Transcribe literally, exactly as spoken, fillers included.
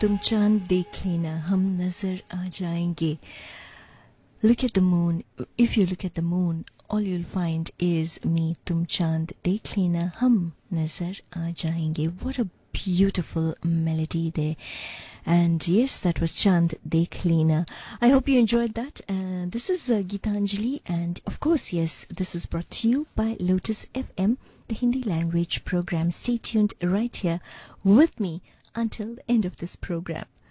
तुम चांद देख लेना हम नजर आ जाएंगे. Look at the moon. If you look at the moon, all you'll find is me. Tum chand dekh lena, hum nazar aa jayenge. What a beautiful melody there. And yes, that was Chand Dekh Lena. I hope you enjoyed that. Uh, this is uh, Geetanjali, and of course, yes, this is brought to you by Lotus F M, the Hindi language program. Stay tuned right here with me until the end of this program.